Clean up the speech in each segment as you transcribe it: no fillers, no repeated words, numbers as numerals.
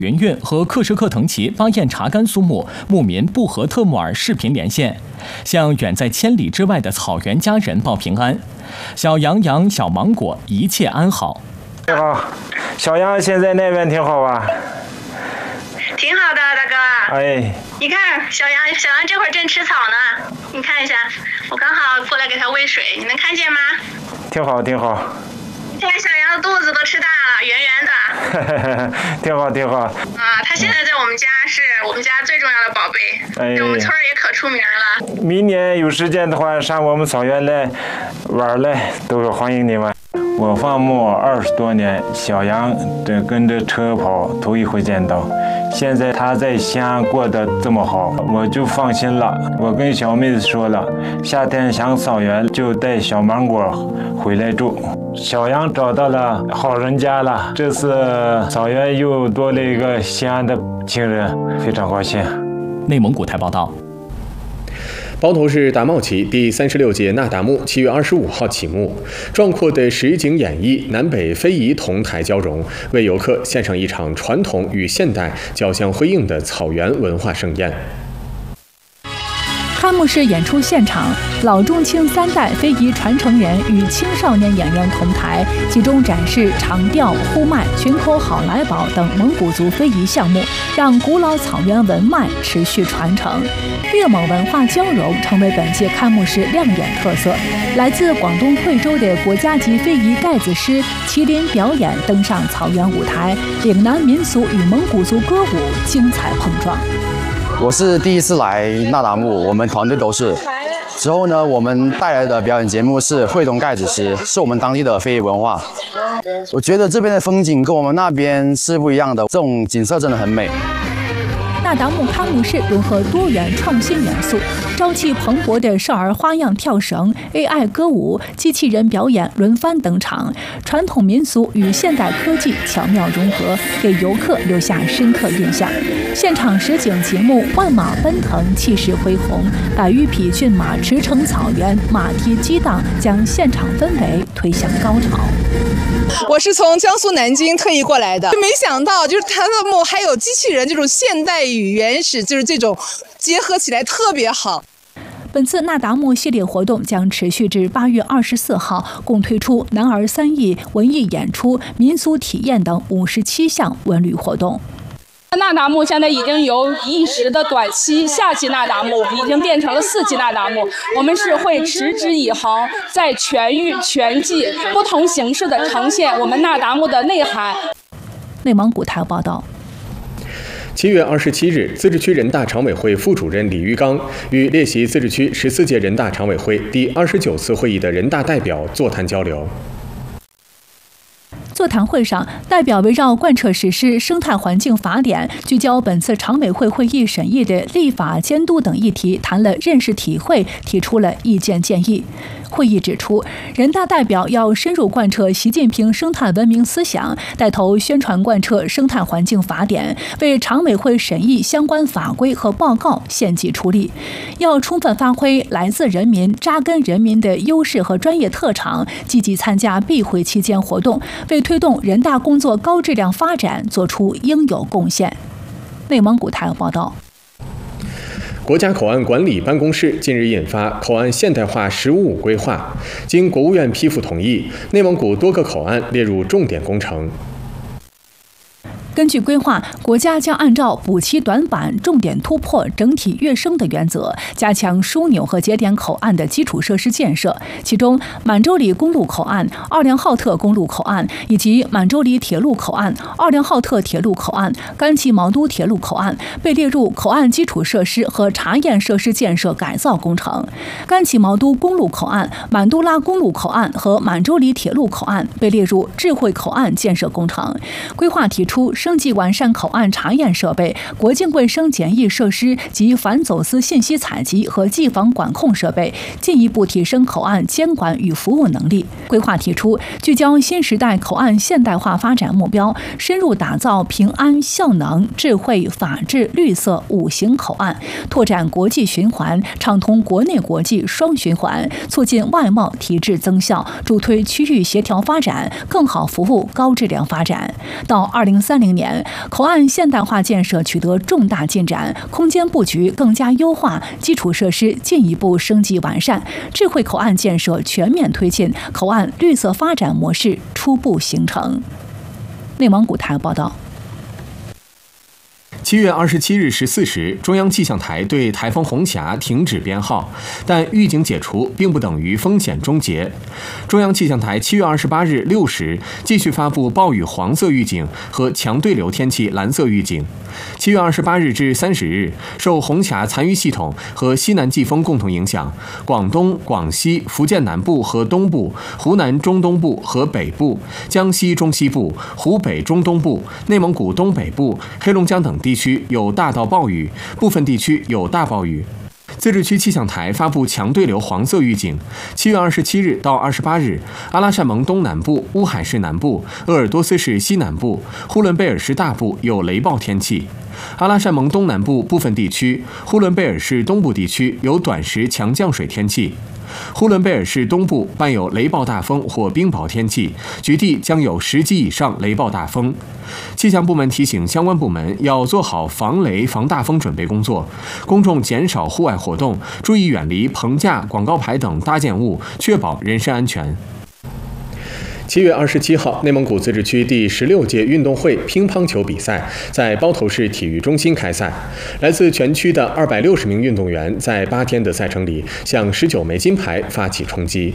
云韵和克什克腾旗发现查干苏木牧民布和特木尔视频连线，向远在千里之外的草原家人报平安。小羊羊、小芒果一切安好。 你好，小羊现在那边挺好吧？ 挺好的，大哥。 哎， 你看小羊这会儿正吃草呢，你看一下，我刚好过来给它喂水，你能看见吗？ 挺好，挺好。 现在小羊的肚子都吃大了，圆圆的。 挺好，挺好。 啊，它现在在我们家是我们家最重要的宝贝， 哎， 在我们村也可出名了。 明年有时间的话，上我们草原来玩来，都是欢迎你们。我放牧20多年，小羊这跟着车跑，头一回见到。现在他在西安过得这么好，我就放心了。我跟小妹子说了，夏天上草原就带小芒果回来住。小羊找到了好人家了，这次草原又多了一个西安的情人，非常高兴。 内蒙古台报道。 包头市达茂旗第36届那达慕7月25号启幕，壮阔的实景演绎，南北非遗同台交融，为游客献上一场传统与现代交相辉映的草原文化盛宴。 开幕式演出现场，老中青3代非遗传承人与青少年演员同台，集中展示长调、呼麦、群口好来宝等蒙古族非遗项目，让古老草原文脉持续传承。粤蒙文化交融成为本届开幕式亮眼特色。来自广东惠州的国家级非遗盖子师麒麟表演登上草原舞台，岭南民俗与蒙古族歌舞精彩碰撞。 我是第一次来那达慕，我们团队都是。之后呢，我们带来的表演节目是会东盖子诗，是我们当地的非遗文化。我觉得这边的风景跟我们那边是不一样的，这种景色真的很美。 那达慕开幕式融合多元创新元素，朝气蓬勃的少儿花样跳绳、AI 歌舞、机器人表演轮番登场，传统民俗与现代科技巧妙融合，给游客留下深刻印象。现场实景节目万马奔腾，气势恢宏，百余匹骏马驰骋草原，马蹄激荡，将现场氛围推向高潮。 我是从江苏南京特意过来的，没想到就是它的幕还有机器人这种现代与原始，就是这种结合起来特别好。 本次那达慕系列活动将持续至8月24号，共推出男儿3艺、文艺演出、民俗体验等57项文旅活动。 那达慕现在已经由一时的短期夏季那达慕已经变成了4季那达慕，我们是会持之以恒，在全域全季不同形式的呈现我们那达慕的内涵。 内蒙古台报道。 7月27日，自治区人大常委会副主任李玉刚与列席自治区14届人大常委会第29次会议的人大代表座谈交流。 座谈会上，代表围绕贯彻实施《生态环境法典》，聚焦本次常委会会议审议的立法监督等议题，谈了认识体会，提出了意见建议。会议指出，人大代表要深入贯彻习近平生态文明思想，带头宣传贯彻《生态环境法典》，为常委会审议相关法规和报告献计出力。要充分发挥来自人民、扎根人民的优势和专业特长，积极参加闭会期间活动，为推动人大工作高质量发展做出应有贡献。内蒙古台报道。 国家口岸管理办公室近日印发口岸现代化“十五五”规划，经国务院批复同意，内蒙古多个口岸列入重点工程。 根据规划，国家将按照补齐短板、重点突破、整体跃升的原则，加强枢纽和节点口岸的基础设施建设。其中，满洲里公路口岸、奥良浩特公路口岸以及满洲里铁路口岸、奥良浩特铁路口岸、甘旗毛都铁路口岸被列入口岸基础设施和查验设施建设改造工程。甘旗毛都公路口岸、满都拉公路口岸和满洲里铁路口岸被列入智慧口岸建设工程。规划提出，升级完善口岸查验设备、国境卫生检疫设施及反走私信息采集和寄防管控设备，进一步提升口岸监管与服务能力。规划提出，聚焦新时代口岸现代化发展目标，深入打造平安、效能、智慧、法治、绿色5型口岸，拓展国际循环，畅通国内国际双循环，促进外贸提质增效，助推区域协调发展，更好服务高质量发展。到2030 2020年，口岸现代化建设取得重大进展，空间布局更加优化，基础设施进一步升级完善，智慧口岸建设全面推进，口岸绿色发展模式初步形成。内蒙古台报道。 7月27日14时，中央气象台对台风红霞停止编号，但预警解除并不等于风险终结。中央气象台7月28日6时继续发布暴雨黄色预警和强对流天气蓝色预警。7月28日至30日，受红霞残余系统和西南季风共同影响，广东、广西、福建南部和东部、湖南中东部和北部、江西中西部、湖北中东部、内蒙古东北部、黑龙江等地区有大到暴雨，部分地区有大暴雨。自治区气象台发布强对流黄色预警。7月27日到28日，阿拉善盟东南部、乌海市南部、鄂尔多斯市西南部、呼伦贝尔市大部有雷暴天气。阿拉善盟东南部部分地区、呼伦贝尔市东部地区有短时强降水天气。呼伦贝尔市东部伴有雷暴大风或冰雹天气，局地将有10级以上雷暴大风。气象部门提醒相关部门要做好防雷防大风准备工作，公众减少户外活动，注意远离棚架、广告牌等搭建物，确保人身安全。7月27号，内蒙古自治区第16届运动会乒乓球比赛在包头市体育中心开赛。来自全区的260名运动员在8天的赛程里，向19枚金牌发起冲击。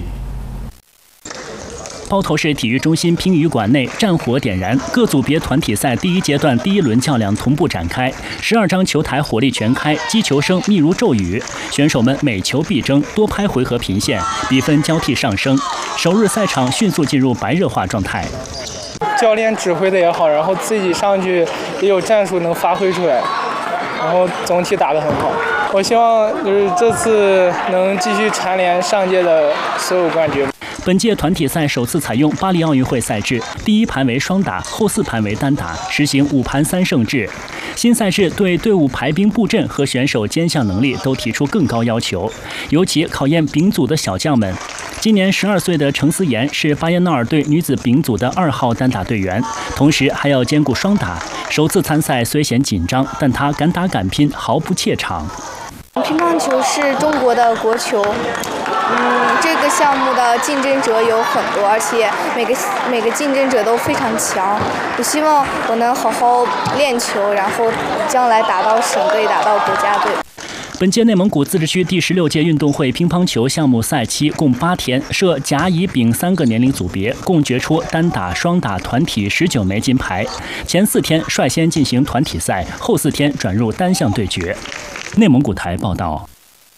包头市体育中心乒羽馆内战火点燃，各组别团体赛第一阶段第一轮较量同步展开，12张球台火力全开，击球声密如骤雨，选手们每球必争，多拍回合频现，比分交替上升。首日赛场迅速进入白热化状态。 教练指挥的也好，然后自己上去也有战术能发挥出来，然后总体打得很好。我希望就是这次能继续蝉联上届的所有冠军。 本届团体赛首次采用巴黎奥运会赛制，第一盘为双打，后4盘为单打，实行5盘3胜制。新赛制对队伍排兵布阵和选手兼项能力都提出更高要求，尤其考验丙组的小将们。今年12岁的程思妍是巴彦淖尔队女子丙组的2号单打队员，同时还要兼顾双打。首次参赛虽显紧张，但她敢打敢拼，毫不怯场。 乒乓球是中国的国球，这个项目的竞争者有很多，而且每个竞争者都非常强。我希望我能好好练球，然后将来打到省队，打到国家队。 本届内蒙古自治区第16届运动会乒乓球项目赛期共8天，设甲、乙、丙3个年龄组别，共决出单打、双打、团体19枚金牌。前4天率先进行团体赛，后4天转入单项对决。内蒙古台报道。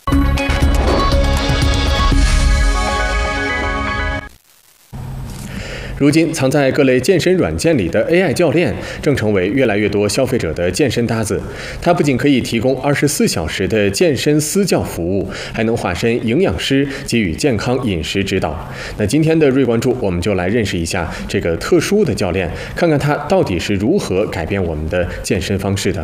如今，藏在各类健身软件里的 AI 教练正成为越来越多消费者的健身搭子。它不仅可以提供24小时的健身私教服务，还能化身营养师，给予健康饮食指导。那今天的锐关注，我们就来认识一下这个特殊的教练，看看他到底是如何改变我们的健身方式的。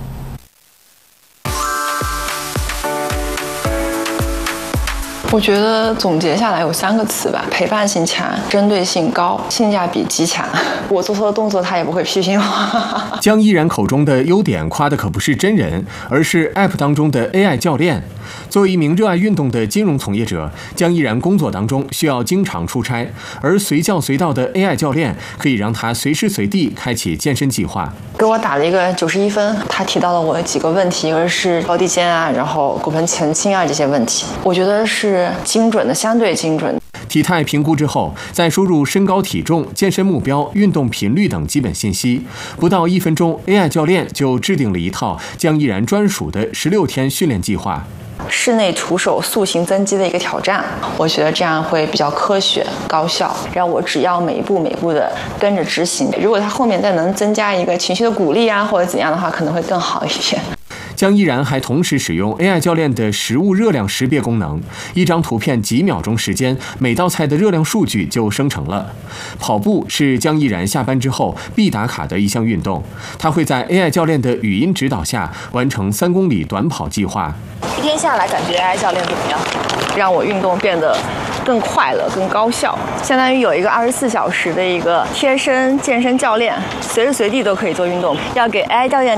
我觉得总结下来有3个词吧：陪伴性强、针对性高、性价比极强。我做错的动作，他也不会批评我。 江依然口中的优点夸的可不是真人，而是 App 当中的 AI 教练。作为一名热爱运动的金融从业者，江依然工作当中需要经常出差，而随叫随到的 AI 教练可以让他随时随地开启健身计划。 给我打了一个91分，他提到了我几个问题，一个是高低肩啊，然后骨盆前倾啊这些问题，我觉得是精准的，相对精准。 体态评估之后，再输入身高体重、健身目标、运动频率等基本信息，不到1分钟 ，AI 教练就制定了一套江依然专属的16天训练计划。 室内徒手塑形增肌的一个挑战，我觉得这样会比较科学高效，让我只要每一步的跟着执行。如果他后面再能增加一个情绪的鼓励啊，或者怎样的话，可能会更好一点。 江依然还同时使用 AI 教练的食物热量识别功能，一张图片几秒钟时间，每道菜的热量数据就生成了。跑步是江依然下班之后必打卡的一项运动，他会在 AI 教练的语音指导下完成3公里短跑计划。 1天下来感觉 AI 教练怎么样？ 让我运动变得更快乐、更高效，相当于有一个24小时的一个贴身健身教练，随时随地都可以做运动。要给 AI 教练